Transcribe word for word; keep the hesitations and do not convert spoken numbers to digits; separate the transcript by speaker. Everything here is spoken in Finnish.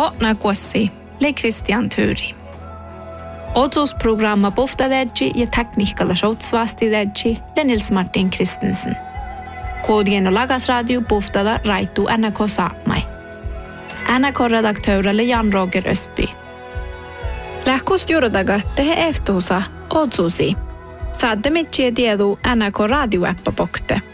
Speaker 1: Otna kuossi, le Christian Thyri. Otsosprogramma Boftadeggi ja tekniikalla shoutsvastideggi le Nils Martin Kristensen. Kodien och lagasradio Boftada Raitu N K Saamai. N K-redaktöörelle Jan Roger Östby. Lähkust juurdaga tehe eftuusa Otsusi. Saatte mitjiä tiedu N K radioäppä pokte.